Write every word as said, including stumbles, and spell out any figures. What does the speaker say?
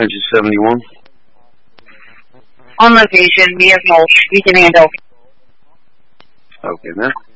Engine seventy-one. On location, vehicle, we can handle. Okay, man.